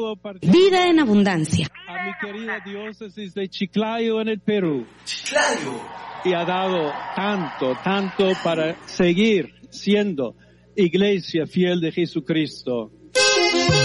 saludo Vida en abundancia. a mi querida diócesis de Chiclayo en el Perú. Chiclayo. Y ha dado tanto para seguir siendo iglesia fiel de Jesucristo.